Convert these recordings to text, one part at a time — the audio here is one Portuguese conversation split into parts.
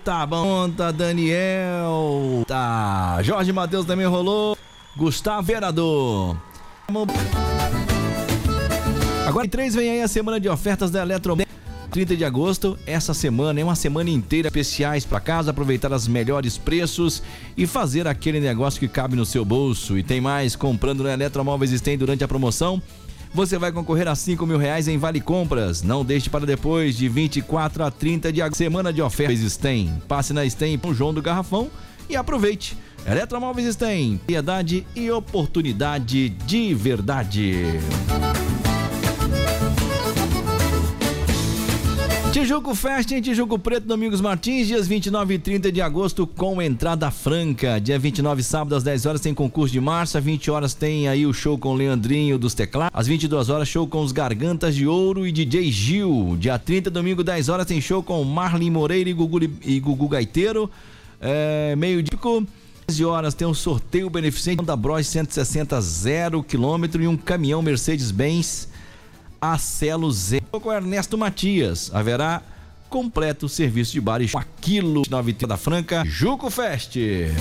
Tá bom, tá Daniel. Tá. Jorge Matheus também rolou. Gustavo Vereador. Agora em 3 vem aí a semana de ofertas da Eletrodomésticos. 30 de agosto, essa semana é uma semana inteira especiais para casa, aproveitar os melhores preços e fazer aquele negócio que cabe no seu bolso. E tem mais, comprando na Eletromóveis Stem durante a promoção, você vai concorrer a R$5.000 em Vale Compras. Não deixe para depois, de 24 a 30 de agosto, semana de ofertas Stem. Passe na Stem com o João do Garrafão e aproveite. Eletromóveis Stem, piedade e oportunidade de verdade. Tijuco Fest em Tijuco Preto, Domingos Martins, dias 29 e 30 de agosto com entrada franca. Dia 29, sábado, às 10 horas tem concurso de marcha, às 20 horas tem aí o show com o Leandrinho dos teclados, às 22 horas show com os Gargantas de Ouro e DJ Gil. Dia 30, domingo, 10 horas tem show com Marlin Moreira e Gugu Gaiteiro. Meio-dia, 15 horas tem um sorteio beneficente da Bros 160 0 km e um caminhão Mercedes-Benz a Celo Z. Com Ernesto Matias, haverá completo serviço de bar e a quilo 9 da Franca, Juco Fest.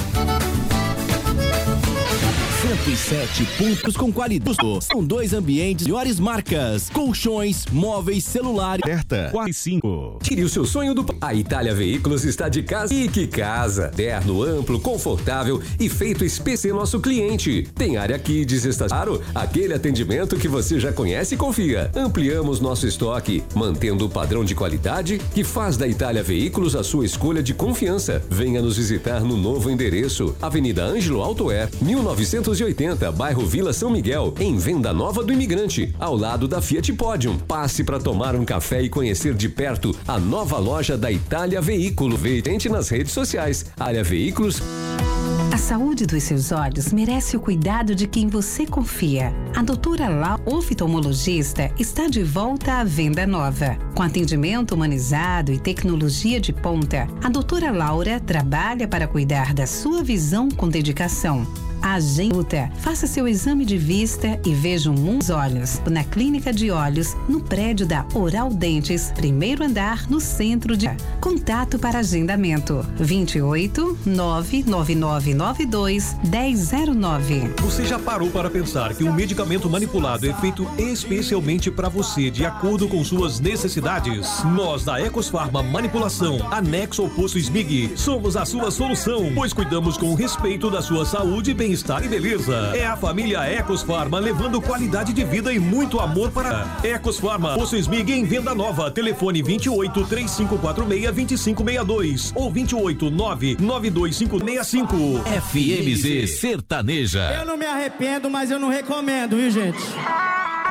107 pontos com qualidade. São 2 ambientes, melhores marcas, colchões, móveis, celulares. Alerta 45. Tire o seu sonho do... A Itália Veículos está de casa. E que casa! Terno, amplo, confortável e feito especial nosso cliente. Tem área kids, claro, aquele atendimento que você já conhece e confia. Ampliamos nosso estoque, mantendo o padrão de qualidade que faz da Itália Veículos a sua escolha de confiança. Venha nos visitar no novo endereço, Avenida Ângelo Altoer, 1980, bairro Vila São Miguel, em Venda Nova do Imigrante, ao lado da Fiat Podium. Passe para tomar um café e conhecer de perto a nova loja da Itália Veículo. Veja nas redes sociais, Área Veículos. A saúde dos seus olhos merece o cuidado de quem você confia. A doutora Laura, oftalmologista, está de volta à Venda Nova. Com atendimento humanizado e tecnologia de ponta, a doutora Laura trabalha para cuidar da sua visão com dedicação. Agenda, faça seu exame de vista e veja um mundo dos olhos na Clínica de Olhos, no prédio da Oral Dentes, primeiro andar, no centro de... Contato para agendamento 28 99992 1009. Você já parou para pensar que um medicamento manipulado é feito especialmente para você, de acordo com suas necessidades? Nós da Ecosfarma Manipulação, anexo ao posto Smig, somos a sua solução, pois cuidamos com respeito da sua saúde, bem-estar e beleza. É a família Ecosfarma levando qualidade de vida e muito amor para Ecosfarma. Posto Smig em Venda Nova. Telefone 28 3546 2562 ou 28 9925565. FMZ Sertaneja. Eu não me arrependo, mas eu não recomendo, viu, gente?